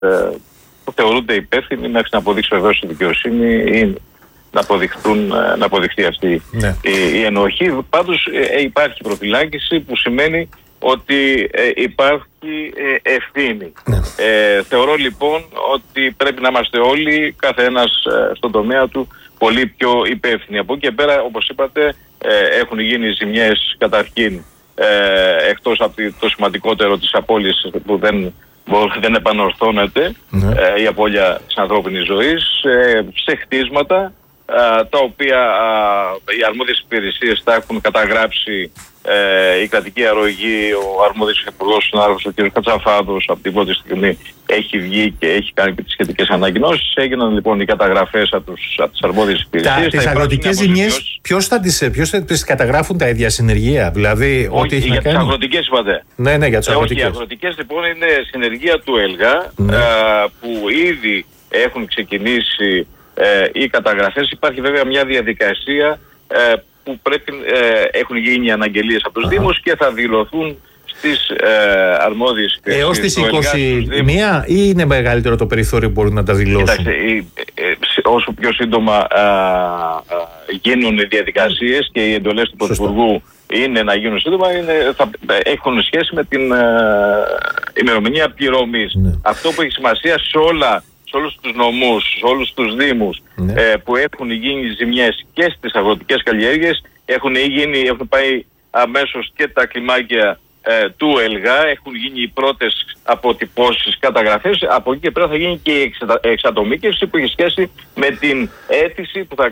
που θεωρούνται υπεύθυνοι μέχρι να αποδείξει βεβαίως η δικαιοσύνη ή να αποδειχθεί αυτή η ενοχή. Πάντως υπάρχει προφυλάκηση, που σημαίνει ότι υπάρχει ευθύνη. Θεωρώ λοιπόν ότι πρέπει να είμαστε όλοι, κάθε ένας στον τομέα του, πολύ πιο υπεύθυνοι. Από εκεί και πέρα, όπως είπατε, έχουν γίνει ζημιές καταρχήν, εκτός από το σημαντικότερο της απώλειας που δεν επανορθώνεται, η απώλεια της ανθρώπινης ζωής, σε χτίσματα τα οποία οι αρμόδιες υπηρεσίες τα έχουν καταγράψει. Η κρατική αρρωγή, ο αρμόδιος υπουργός, ο κ. Κατσαφάδος, από την πρώτη στιγμή έχει βγει και έχει κάνει και τις σχετικές ανακοινώσεις. Έγιναν λοιπόν οι καταγραφές από τις αρμόδιες υπηρεσίες. Τις αγροτικές ζημιές, ποιος θα τις καταγράφουν, τα ίδια συνεργεία? Δηλαδή, όχι, για τις αγροτικές είπατε. Ναι, για τις αγροτικές. Οι αγροτικές λοιπόν είναι συνεργεία του ΕΛΓΑ, που ήδη έχουν ξεκινήσει οι καταγραφές. Υπάρχει βέβαια μια διαδικασία που πρέπει, έχουν γίνει αναγγελίες από τους Δήμους και θα δηλωθούν στις αρμόδιες υπηρεσίες. Έως τις 21 ή είναι μεγαλύτερο το περιθώριο που μπορούν να τα δηλώσουν? Κοιτάξτε, όσο πιο σύντομα γίνουν οι διαδικασίες και οι εντολές του Πρωθυπουργού είναι να γίνουν σύντομα, θα έχουν σχέση με την ημερομηνία πληρωμής. Αυτό που έχει σημασία σε όλους τους νομούς, σε όλους τους δήμους που έχουν γίνει ζημιές και στις αγροτικές καλλιέργειες, έχουν πάει αμέσως και τα κλιμάκια του ΕΛΓΑ, έχουν γίνει οι πρώτες αποτυπώσεις, καταγραφές. Από εκεί και πέρα θα γίνει και η εξατομίκευση, που έχει σχέση με την αίτηση που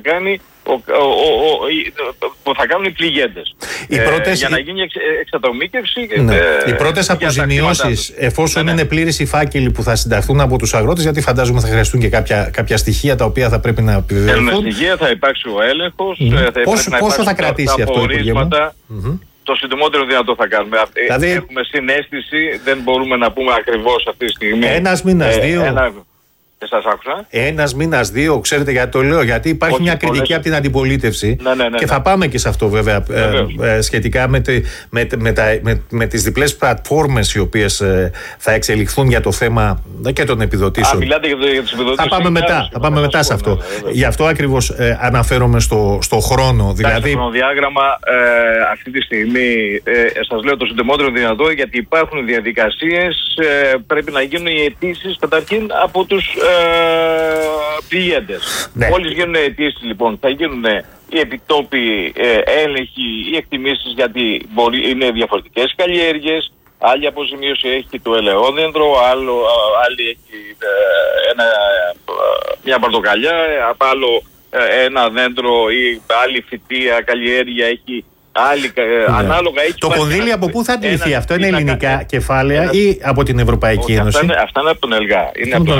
θα κάνουν οι πληγέντες. Για να γίνει εξατομίκευση. Οι πρώτες αποζημιώσεις, εφόσον είναι πλήρης οι φάκελοι που θα συνταχθούν από τους αγρότες, γιατί φαντάζομαι θα χρειαστούν και κάποια στοιχεία τα οποία θα πρέπει να επιβεβαιωθούν. Θέλουν στοιχεία, θα υπάρξει ο έλεγχος. Πόσο θα κρατήσει αυτό, Υπουργέ μου? Το συντομότερο δυνατό θα κάνουμε. Δηλαδή, έχουμε συναίσθηση, δεν μπορούμε να πούμε ακριβώς αυτή τη στιγμή. Ένας μήνας, δύο. Δεν σας άκουσα. Ένας μήνας, δύο, ξέρετε γιατί το λέω? Γιατί υπάρχει μια κριτική από την αντιπολίτευση. Και θα πάμε και σε αυτό βέβαια, σχετικά με τις διπλές πλατφόρμες οι οποίες θα εξελιχθούν για το θέμα και των επιδοτήσεων. Μιλάτε για τις επιδοτήσεις. Θα πάμε μετά σε αυτό. Γι' αυτό ακριβώς αναφέρομαι στο χρόνο. Δηλαδή, το χρονοδιάγραμμα αυτή τη στιγμή σας λέω το συντομότερο δυνατό, γιατί υπάρχουν διαδικασίες, πρέπει να γίνουν οι αιτήσεις καταρχήν από τους πληγέντες. Μόλις γίνουν αιτήσεις λοιπόν, θα γίνουν οι επιτόπιοι έλεγχοι, οι εκτιμήσεις, γιατί είναι διαφορετικές καλλιέργειες. Άλλη αποζημίωση έχει το ελαιόδεντρο, άλλη έχει μια πορτοκαλιά, άλλο ένα δέντρο ή άλλη φυτεία καλλιέργεια έχει. Ανάλογα έχει. Το κονδύλι από πού θα αντιληφθεί αυτό? Είναι ελληνικά κεφάλαια ή από την Ευρωπαϊκή Ένωση? Αυτά είναι από τον ΕΛΓΑ.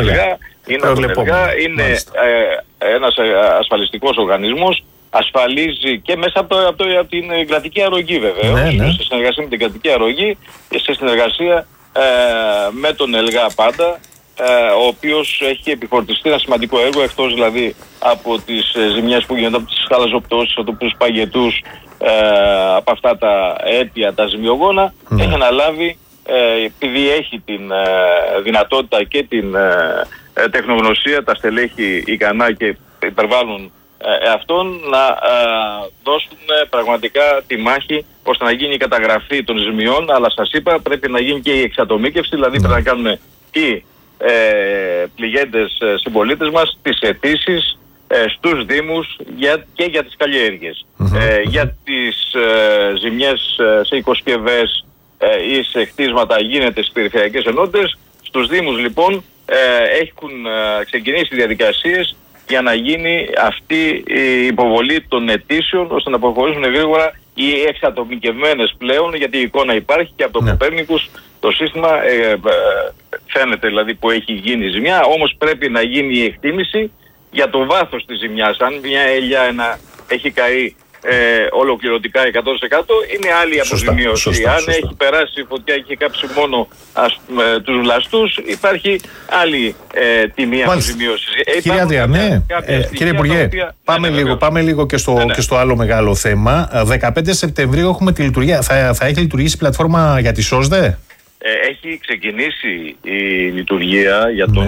Είναι ένας ασφαλιστικός οργανισμός. Ασφαλίζει και μέσα από την κρατική αρρωγή βεβαίως. Σε συνεργασία με την κρατική αρρωγή και σε συνεργασία με τον ΕΛΓΑ πάντα, ο οποίος έχει επιφορτιστεί ένα σημαντικό έργο, εκτός δηλαδή από τις ζημιές που γίνονται από τις χαλαζοπτώσεις, από τους παγετούς, από αυτά τα αίτια, τα ζημιογόνα, έχει αναλάβει, επειδή έχει την δυνατότητα και την τεχνογνωσία, τα στελέχη ικανά και υπερβάλλουν αυτόν, να δώσουν πραγματικά τη μάχη ώστε να γίνει η καταγραφή των ζημιών, αλλά σας είπα πρέπει να γίνει και η εξατομίκευση, δηλαδή πρέπει να κάνουν οι πληγέντες συμπολίτες μας τις αιτήσεις στους Δήμους και για τις καλλιέργειες. Για τις ζημιές σε οικοσκευές ή σε χτίσματα γίνεται στις περιφερειακές ενότητες. Στους Δήμους λοιπόν έχουν ξεκινήσει διαδικασίες για να γίνει αυτή η υποβολή των αιτήσεων, ώστε να προχωρήσουν γρήγορα οι εξατομικευμένες πλέον, γιατί η εικόνα υπάρχει και από το Κοπέρνικους το σύστημα φαίνεται δηλαδή που έχει γίνει η ζημιά, όμως πρέπει να γίνει η εκτίμηση για το βάθος της ζημιάς. Αν μια ελιά έχει καεί ολοκληρωτικά 100%, είναι άλλη αποζημίωση. Αν έχει περάσει η φωτιά και έχει κάψει μόνο τους βλαστούς, υπάρχει άλλη τιμή αποζημίωσης. Κύριε Ανδρέα, κύριε Υπουργέ, πάμε λίγο και στο άλλο μεγάλο θέμα. 15 Σεπτεμβρίου έχουμε τη λειτουργία. Θα έχει λειτουργήσει η πλατφόρμα για τη ΣΟΣΔΕ? έχει ξεκινήσει η λειτουργία για τον